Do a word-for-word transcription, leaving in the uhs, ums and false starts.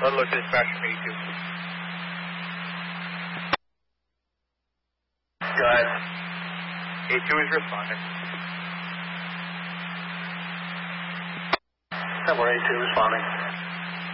Ludlow dispatch from eighty-two. Go ahead. eighty-two is responding. Number eighty-two responding.